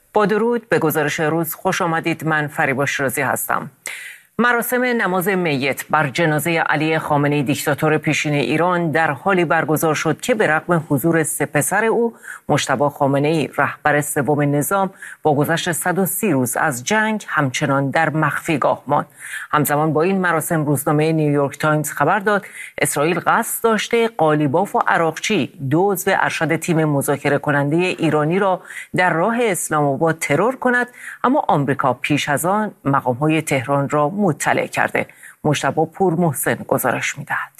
با درود به گزارش روز خوش آمدید. من فریبا شیرازی هستم. مراسم نماز میت بر جنازه علی خامنه‌ای دیکتاتور پیشین ایران در حالی برگزار شد که به رغم حضور سه پسر او، مجتبی خامنه‌ای رهبر سوم نظام با گذشت 130 روز از جنگ همچنان در مخفیگاه ماند. همزمان با این مراسم روزنامه نیویورک تایمز خبر داد اسرائیل قصد داشته قالیباف و عراقچی، دو عضو ارشد تیم مذاکره کننده ایرانی را در راه اسلام آباد ترور کند، اما آمریکا پیش از آن مقام‌های تهران را مطلع کرده. مجتبی پور محسن گزارش می‌دهد.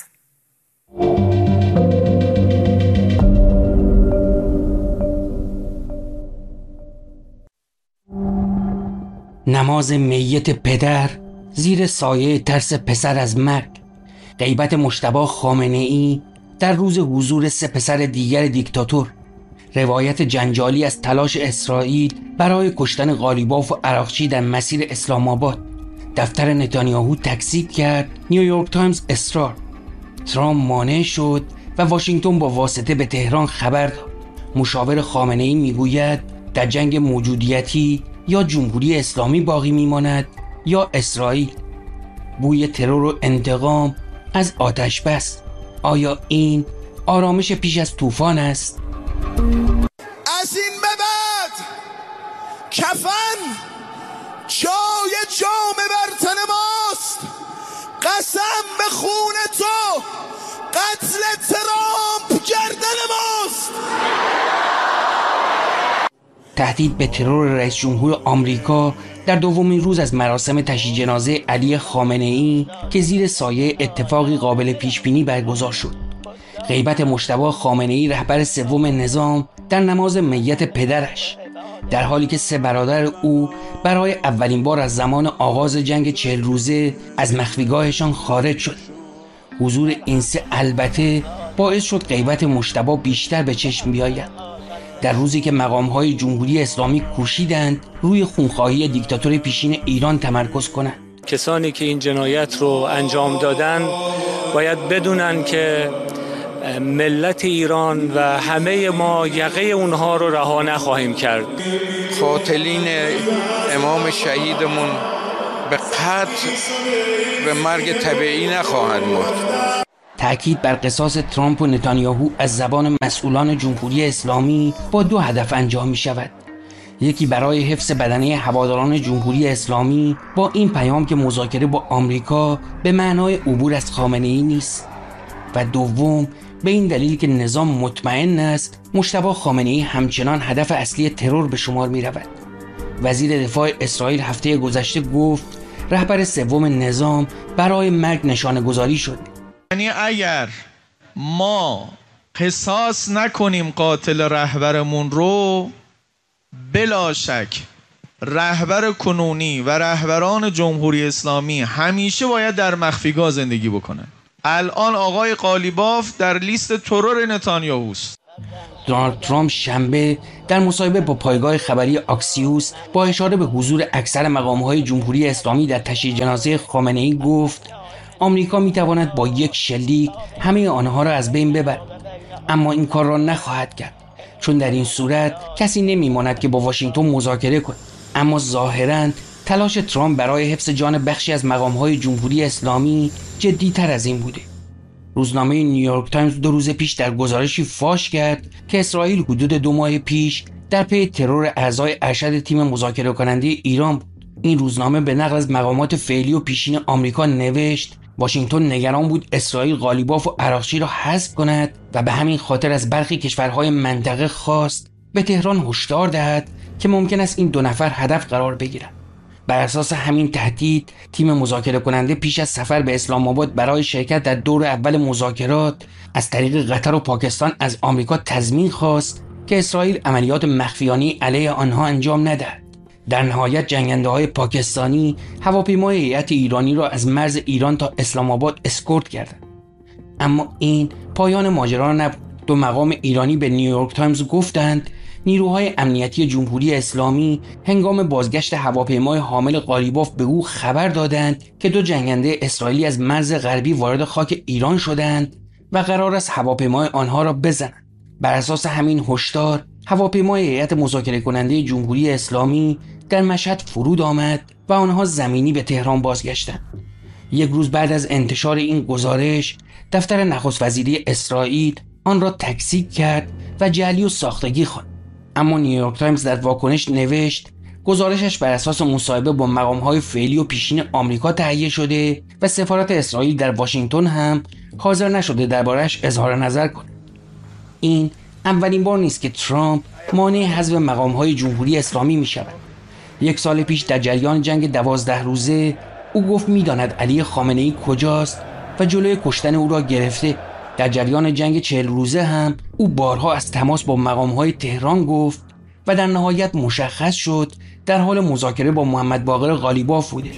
نماز میت پدر زیر سایه ترس پسر از مرگ. غیبت مجتبی خامنه‌ای در روز حضور سه پسر دیگر دیکتاتور. روایت جنجالی از تلاش اسرائیل برای کشتن قالیباف و عراقچی در مسیر اسلام آباد. دفتر نتانیاهو تکذیب کرد، نیویورک تایمز اصرار. ترامپ مانع شد و واشنگتن با واسطه به تهران خبر داد. مشاور خامنه‌ای میگوید در جنگ موجودیتی یا جمهوری اسلامی باقی میماند یا اسرائیل. بوی ترور و انتقام از آتش بس. آیا این آرامش پیش از طوفان است؟ از این به بعد کفن جای جام بر تن ماست. قسم به خون تو قتل ترامپ گردن ماست. تهدید به ترور رئیس جمهور آمریکا در دومین روز از مراسم تشییع جنازه علی خامنه‌ای که زیر سایه اتفاقی قابل پیش بینی برگزار شد. غیبت مجتبی خامنه‌ای رهبر سوم نظام در نماز میت پدرش، در حالی که سه برادر او برای اولین بار از زمان آغاز جنگ 40 روزه از مخفیگاهشان خارج شد. حضور این سه البته باعث شد غیبت مجتبی بیشتر به چشم بیاید. در روزی که مقام‌های جمهوری اسلامی کوشیدند روی خونخواهی دیکتاتور پیشین ایران تمرکز کنند. کسانی که این جنایت رو انجام دادن باید بدونن که ملت ایران و همه ما یقه اونها رو رها نخواهیم کرد. قاتلین امام شهیدمون به قتل به مرگ طبیعی نخواهند مرد. تأکید بر قصاص ترامپ و نتانیاهو از زبان مسئولان جمهوری اسلامی با دو هدف انجام می شود. یکی برای حفظ بدنه هواداران جمهوری اسلامی با این پیام که مذاکره با آمریکا به معنای عبور از خامنه‌ای نیست، و دوم به این دلیل که نظام مطمئن است مجتبی خامنه‌ای همچنان هدف اصلی ترور به شمار می رود. وزیر دفاع اسرائیل هفته گذشته گفت رهبر سوم نظام برای مرگ نشانه گذاری شد. یعنی اگر ما قصاص نکنیم قاتل رهبرمون رو، بلا شک رهبر کنونی و رهبران جمهوری اسلامی همیشه باید در مخفیگاه زندگی بکنن. الان آقای قالیباف در لیست ترور نتانیاهوست. دونالد ترامپ شنبه در مصاحبه با پایگاه خبری آکسیوس با اشاره به حضور اکثر مقام‌های جمهوری اسلامی در تشییع جنازه خامنه‌ای گفت آمریکا می‌تواند با یک شلیک همه آنها را از بین ببرد، اما این کار را نخواهد کرد، چون در این صورت کسی نمی‌ماند که با واشنگتن مذاکره کند. اما ظاهراً تلاش ترامپ برای حفظ جان بخشی از مقام‌های جمهوری اسلامی جدی‌تر از این بوده. روزنامه نیویورک تایمز 2 روز پیش در گزارشی فاش کرد که اسرائیل حدود 2 ماه پیش در پی ترور اعضای ارشد تیم مذاکره کننده ایران بود. این روزنامه به نقل از مقامات فعلی و پیشین آمریکا نوشت واشنگتن نگران بود اسرائیل قالیباف و عراقچی را حذف کند و به همین خاطر از برخی کشورهای منطقه خواست به تهران هشدار دهد که ممکن است این 2 نفر هدف قرار بگیرند. بر اساس همین تهدید تیم مذاکره کننده پیش از سفر به اسلام آباد برای شرکت در دور اول مذاکرات از طریق قطر و پاکستان از آمریکا تضمین خواست که اسرائیل عملیات مخفیانه علیه آنها انجام ندهد. در نهایت جنگنده‌های پاکستانی هواپیمای هیئت ایرانی را از مرز ایران تا اسلام آباد اسکورت کردند. اما این پایان ماجرا نبود. 2 مقام ایرانی به نیویورک تایمز گفتند نیروهای امنیتی جمهوری اسلامی هنگام بازگشت هواپیمای حامل قالیباف به او خبر دادند که 2 جنگنده اسرائیلی از مرز غربی وارد خاک ایران شدند و قرار است هواپیمای آنها را بزنند. بر اساس همین هشدار هواپیمای هیئت مذاکره کننده جمهوری اسلامی در مشهد فرود آمد و آنها زمینی به تهران بازگشتند. یک روز بعد از انتشار این گزارش، دفتر نخست وزیری اسرائیل آن را تکذیب کرد و جعلی و ساختگی خواند. اما نیویورک تایمز در واکنش نوشت گزارشش بر اساس مصاحبه با مقام‌های فعلی و پیشین آمریکا تهیه شده و سفارت اسرائیل در واشنگتن هم حاضر نشده درباره‌اش اظهار نظر کند. این اولین بار نیست که ترامپ مانع حذف مقام‌های جمهوری اسلامی می‌شود. 1 سال پیش در جریان جنگ 12 روزه او گفت می‌داند علی خامنه‌ای کجاست و جلوی کشتن او را گرفته. در جریان جنگ 40 روزه هم او بارها از تماس با مقام‌های تهران گفت و در نهایت مشخص شد در حال مذاکره با محمد باقر غالیباف بوده.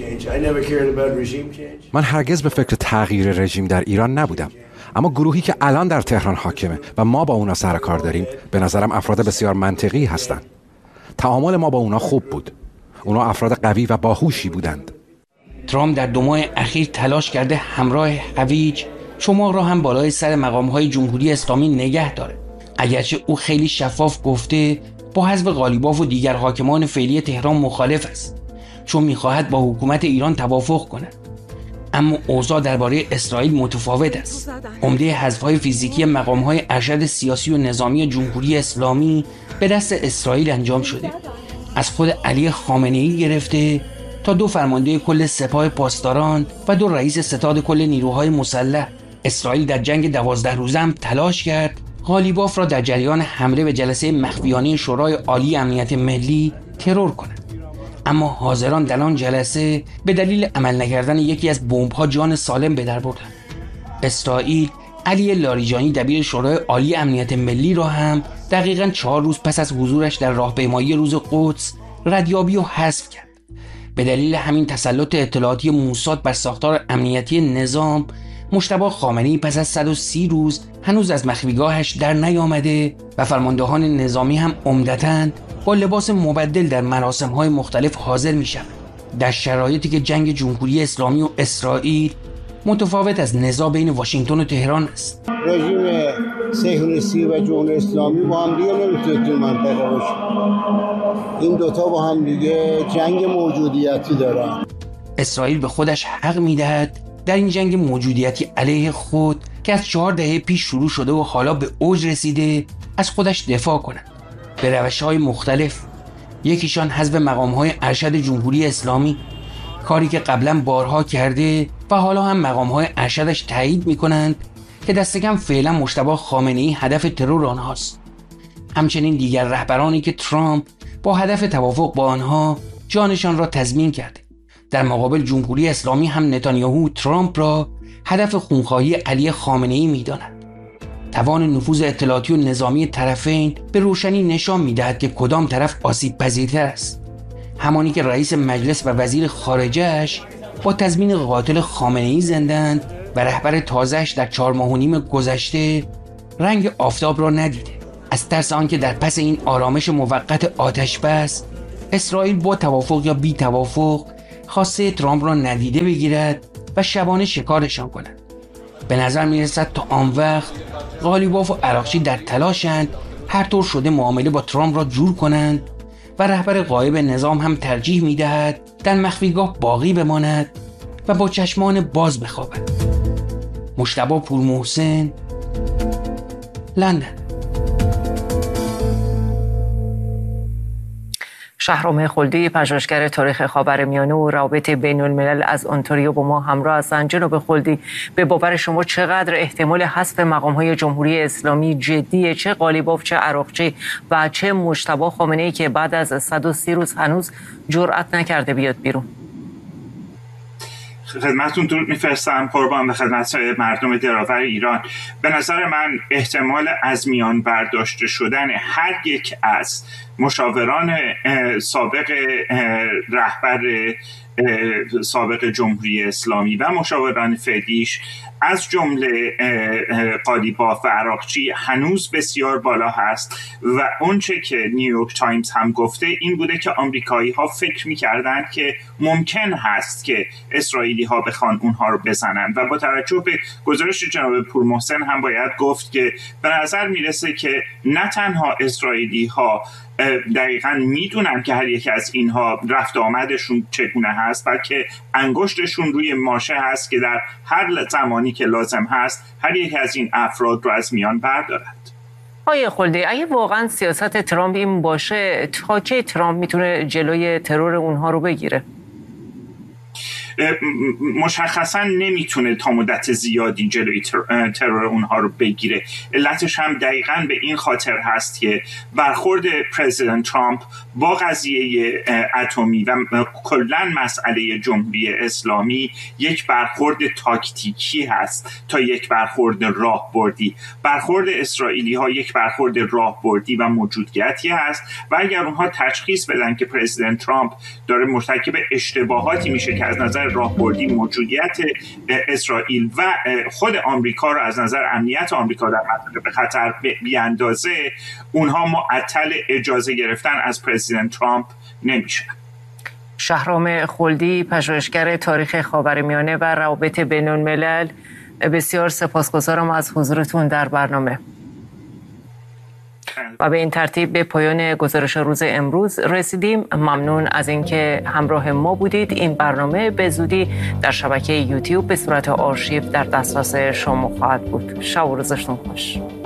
من هرگز به فکر تغییر رژیم در ایران نبودم، اما گروهی که الان در تهران حاکمه و ما با اونا سر کار داریم به نظرم افراد بسیار منطقی هستند. تعامل ما با اونا خوب بود. اونا افراد قوی و باهوشی بودند. ترامپ در 2 ماه اخیر تلاش کرده همراه هویج شما را هم بالای سر مقام‌های جمهوری اسلامی نگه داره. اگرچه او خیلی شفاف گفته با حذف غالیباف و دیگر حاکمان فعلی تهران مخالف است، چون می‌خواهد با حکومت ایران توافق کند. اما اوضاع درباره اسرائیل متفاوت است. عمده حذف‌های فیزیکی مقام‌های ارشد سیاسی و نظامی جمهوری اسلامی به دست اسرائیل انجام شده. از خود علی خامنه‌ای گرفته تا 2 فرمانده کل سپاه پاسداران و 2 رئیس ستاد کل نیروهای مسلح. اسرائیل در جنگ 12 روزه هم تلاش کرد غالیباف را در جریان حمله به جلسه مخفیانه شورای عالی امنیت ملی ترور کند. اما حاضران در آن جلسه به دلیل عمل نکردن یکی از بمب‌ها جان سالم به در بردند. اسرائیل علی لاریجانی دبیر شورای عالی امنیت ملی را هم دقیقاً 4 روز پس از حضورش در راهپیمایی روز قدس ردیابی و حذف کرد. به دلیل همین تسلط اطلاعاتی موساد بر ساختار امنیتی نظام، مجتبی خامنه‌ای پس از 130 روز هنوز از مخفیگاهش در نیامده و فرماندهان نظامی هم عمدتاً با لباس مبدل در مراسم‌های مختلف حاضر می‌شوند. در شرایطی که جنگ جمهوری اسلامی و اسرائیل متفاوت از نزاع بین واشنگتن و تهران است. رژیم صهیونیستی و جمهوری اسلامی با هم دیگه نمیتونه تو منطقه باشه. این دوتا با هم دیگه جنگ موجودیتی دارن. اسرائیل به خودش حق میدهد در این جنگ موجودیتی علیه خود که از 4 دهه پیش شروع شده و حالا به اوج رسیده از خودش دفاع کند به روش‌های مختلف. یکیشان حذف مقام‌های ارشد جمهوری اسلامی، کاری که قبلا بارها کرده و حالا هم مقام‌های ارشدش تایید می‌کنند که دست کم فعلا مجتبی خامنه‌ای هدف ترور آنهاست. همچنین دیگر رهبرانی که ترامپ با هدف توافق با آنها جانشان را تضمین کرده. در مقابل جمهوری اسلامی هم نتانیاهو ترامپ را هدف خونخواهی علی خامنه‌ای می‌داند. توان نفوذ اطلاعاتی و نظامی طرفین به روشنی نشان می‌دهد که کدام طرف آسیب پذیرتر است. همانی که رئیس مجلس و وزیر خارجه‌اش با تضمین قاتل خامنه‌ای زندند و رهبر تازه‌اش در 4 ماه و نیم گذشته رنگ آفتاب را ندیده. از ترس آنکه در پس این آرامش موقت آتش بس اسرائیل با توافق یا بی توافق خواسته ترامپ را ندیده بگیرد و شبانه شکارشان کند. به نظر میرسد تا آن وقت غالیباف و عراقچی در تلاشند هر طور شده معامله با ترامپ را جور کنند و رهبر غایب نظام هم ترجیح میدهد در مخفیگاه باقی بماند و با چشمان باز بخوابد. مجتبی پورمحسن، لندن. شهرام خلدی، پژوهشگر تاریخ خاورمیانه و روابط بین الملل از انتاریو با ما همراه هستند. جناب خلدی، به باور شما چقدر احتمال حذف مقام‌های جمهوری اسلامی جدیه، چه غالیباف، چه عراقچی و چه مجتبی خامنه‌ای که بعد از 130 روز هنوز جرأت نکرده بیاد بیرون؟ خدمتتون درود میفرستم قربان به خدمت مردم دلاور ایران. به نظر من احتمال از میان برداشته شدن هر یک از مشاوران سابق رهبر سابق جمهوری اسلامی و مشاوران فعلیش از جمله قالیباف و عراقچی هنوز بسیار بالا هست و اونچه که نیویورک تایمز هم گفته این بوده که آمریکایی ها فکر می‌کردند که ممکن هست که اسرائیلی ها بخوان اونها رو بزنن و با توجه به گزارش جناب پورمحسن هم باید گفت که به نظر میرسه که نه تنها اسرائیلی ها دقیقاً میدونن که هر یکی از اینها رفت آمدشون چگونه هست، بلکه انگشتشون روی ماشه هست که در هر زمانی که لازم هست هر یک از این افراد رو از میان بردارد. آقای خلدی، اگه واقعاً سیاست ترامپ این باشه، تا کی ترامپ میتونه جلوی ترور اونها رو بگیره؟ مشخصا نمیتونه تا مدت زیادی جلوی ترور اونها رو بگیره. علتش هم دقیقاً به این خاطر هست که برخورد پرزیدنت ترامپ با قضیه اتمی و کلاً مسئله جمهوری اسلامی یک برخورد تاکتیکی هست تا یک برخورد راهبردی. برخورد اسرائیلی ها یک برخورد راهبردی و موجودیتی هست و اگر اونها تشخیص بدن که پرزیدنت ترامپ داره مرتکب اشتباهاتی میشه که از نظر راهبردی موجودیت اسرائیل و خود آمریکا رو از نظر امنیت آمریکا در به خطر بیاندازه، اونها معطل اجازه گرفتن از پرزیدنت ترامپ نمیشن. شهرام خلدی، پژوهشگر تاریخ خاورمیانه و روابط بین الملل، بسیار سپاسگزارم از حضورتون در برنامه. و به این ترتیب به پایان گزارش روز امروز رسیدیم. ممنون از اینکه همراه ما بودید. این برنامه به زودی در شبکه یوتیوب به صورت آرشیو در دسترس شما خواهد بود. شب و روزتون خوش.